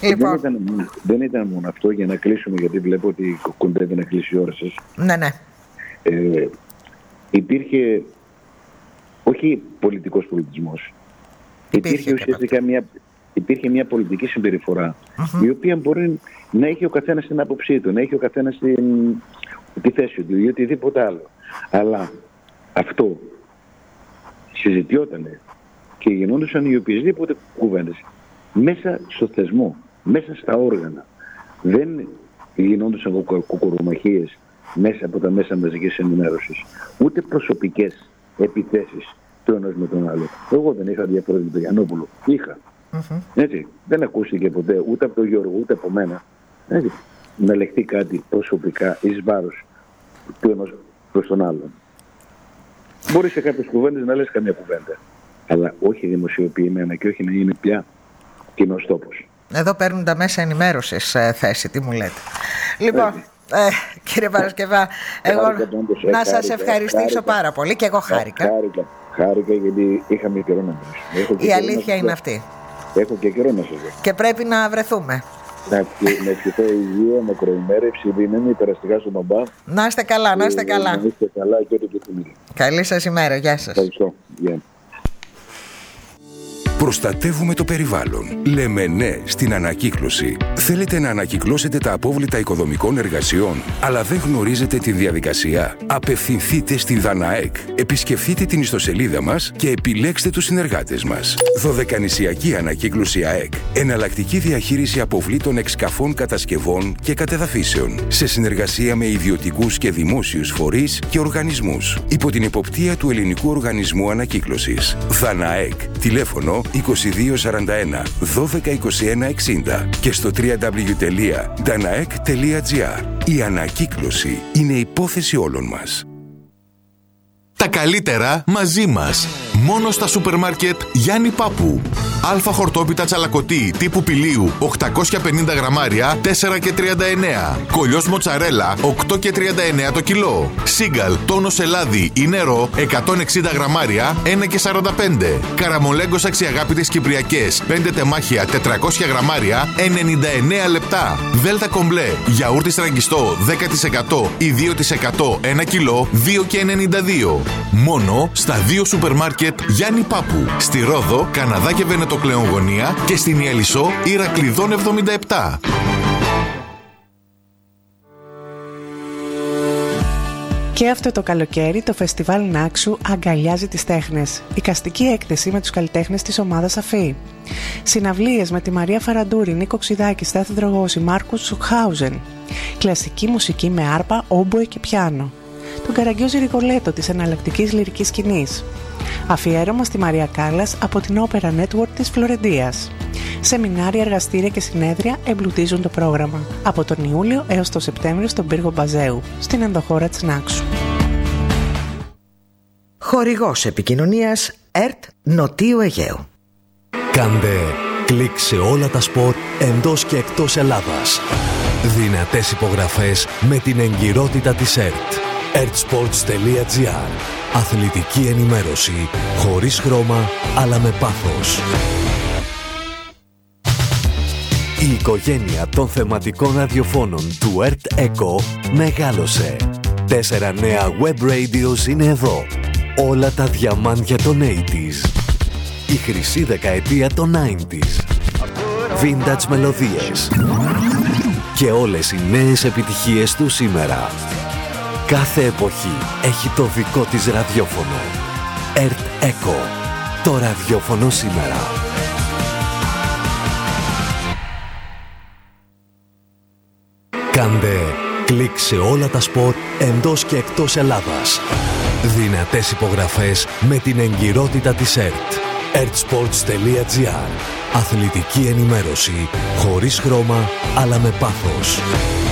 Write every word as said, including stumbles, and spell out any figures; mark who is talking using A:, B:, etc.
A: Λοιπόν.
B: Δεν, ήταν, δεν ήταν μόνο αυτό, για να κλείσουμε, γιατί βλέπω ότι κοντεύει να κλείσει η ώρα σας.
A: Ναι, ναι.
B: Ε, υπήρχε όχι πολιτικός πολιτισμός.
A: Υπήρχε,
B: υπήρχε ουσιαστικά μια, υπήρχε μια πολιτική συμπεριφορά, mm-hmm. η οποία μπορεί να έχει ο καθένας την άποψή του, να έχει ο καθένας την, τη θέση του ή οτιδήποτε άλλο. Αλλά αυτό συζητιότανε και γινόντουσαν οι οποιασδήποτε κουβέντες μέσα στο θεσμό, μέσα στα όργανα. Δεν γινόντουσαν κοκορομαχίες μέσα από τα μέσα μαζικής ενημέρωσης, ούτε προσωπικές επιθέσεις του ένας με τον άλλο. Εγώ δεν είχα διαφορά με τον Γιαννόπουλο. Είχα. Mm-hmm. Έτσι. Δεν ακούστηκε ποτέ ούτε από τον Γιώργο ούτε από μένα, έτσι, να λεχθεί κάτι προσωπικά εις βάρος του ενός προς τον άλλον. Μπορεί σε κάποιες κουβέντες να λες καμία κουβέντα, αλλά όχι δημοσιοποιημένα και όχι να είναι πια κοινός τόπος.
A: Εδώ παίρνουν τα μέσα ενημέρωσης ε, θέση, τι μου λέτε. Λοιπόν, ε, κύριε Παρασκευά, εγώ χάρηκα, να χάρηκα, σας ευχαριστήσω χάρηκα, πάρα πολύ και εγώ χάρηκα.
B: Χάρηκα, χάρηκα γιατί είχαμε καιρό να μιλήσουμε.
A: Η αλήθεια είναι αυτή.
B: Έχω και καιρό να σας δω.
A: Και πρέπει να βρεθούμε.
B: Να ευχηθώ υγεία, μακροημέρευση, δύναμη, περαστικά στον μπαμπά.
A: Να είστε καλά, να είστε καλά.
B: Να είστε καλά και ό,τι επιθυμείτε.
A: Καλή σας ημέρα, γεια σας.
B: Ευχαριστώ. Yeah.
C: Προστατεύουμε το περιβάλλον. Λέμε ναι στην ανακύκλωση. Θέλετε να ανακυκλώσετε τα απόβλητα οικοδομικών εργασιών, αλλά δεν γνωρίζετε τη διαδικασία? Απευθυνθείτε στη Δαναεκ. Επισκεφτείτε την ιστοσελίδα μας και επιλέξτε τους συνεργάτες μας. Δωδεκανησιακή Ανακύκλωση ΑΕΚ. Εναλλακτική διαχείριση αποβλήτων εξκαφών, κατασκευών και κατεδαφίσεων. Σε συνεργασία με ιδιωτικούς και δημόσιους φορείς και οργανισμούς. Υπό την εποπτεία του Ελληνικού Οργανισμού Ανακύκλωσης. Δαναεκ. Τηλέφωνο είκοσι δύο σαράντα ένα δώδεκα είκοσι ένα εξήντα και στο double-u double-u double-u τελεία danaek τελεία gr. Η ανακύκλωση είναι υπόθεση όλων μας.
D: Τα καλύτερα μαζί μας. Μόνο στα σούπερ μάρκετ Γιάννη Πάπου. Αλφα χορτόπιτα τσαλακωτή τύπου πηλίου οκτακόσια πενήντα γραμμάρια τέσσερα και τριάντα εννέα. Κολλιός μοτσαρέλα οκτώ και τριάντα εννέα το κιλό. Σίγκαλ τόνος ελάδι ή νερό εκατόν εξήντα γραμμάρια ένα και σαράντα πέντε. Καραμολέγκος αξιαγάπητες κυπριακές πέντε τεμάχια τετρακόσια γραμμάρια ενενήντα εννέα λεπτά. Δέλτα κομπλέ γιαούρτι στραγγιστό δέκα τοις εκατό ή δύο τοις εκατό ένα κιλό δύο και ενενήντα δύο. Μόνο στα δύο σούπερ μάρκετ Γιάννη Πάπου. Στη Ρόδο, Καναδά και Βενετοκλεόν γωνία και στην Ιαλισσό Ηρακλειδών εβδομήντα επτά.
E: Και αυτό το καλοκαίρι το φεστιβάλ Νάξου αγκαλιάζει τις τέχνες. Εικαστική έκθεση με τους καλλιτέχνες της ομάδας Αφή. Συναυλίες με τη Μαρία Φαραντούρη, Νίκο Ξιδάκη, Στάθη Δρογώση, Μάρκους Σουχάουζεν. Κλασική μουσική με άρπα, όμποε και πιάνο. Τον Καραγκιόζη Ρικολέτο της εναλλακτικής λυρικής σκηνής. Αφιέρωμα στη Μαρία Κάλλας από την Opera Network της Φλωρεντίας. Σεμινάρια, εργαστήρια και συνέδρια εμπλουτίζουν το πρόγραμμα από τον Ιούλιο έως τον Σεπτέμβριο στον πύργο Μπαζέου, στην ενδοχώρα της Νάξου.
A: Χορηγός επικοινωνίας ΕΡΤ Νοτίου Αιγαίου.
F: Κάντε κλικ σε όλα τα σπορ εντός και εκτός Ελλάδας. Δυνατές υπογραφές με την εγκυρότητα της ΕΡΤ. ερτ-σπορτς τελεία τζι άρ. Αθλητική ενημέρωση χωρίς χρώμα αλλά με πάθος. Η οικογένεια των θεματικών ραδιοφώνων του ΕΡΤ ΕΚΟ μεγάλωσε. Τέσσερα νέα web radios είναι εδώ. Όλα τα διαμάντια των ογδόντα. Η χρυσή δεκαετία των ενενήντα. Vintage μελωδίες. Και όλες οι νέες επιτυχίες του σήμερα. Κάθε εποχή έχει το δικό της ραδιόφωνο. ΕΡΤ ΕΚΟ. Το ραδιόφωνο σήμερα. Κάντε κλικ σε όλα τα σπορ εντός και εκτός Ελλάδας. Δυνατές υπογραφές με την εγκυρότητα της ΕΡΤ. ερτ-σπορτς τελεία τζι άρ. Αθλητική ενημέρωση χωρίς χρώμα αλλά με πάθος.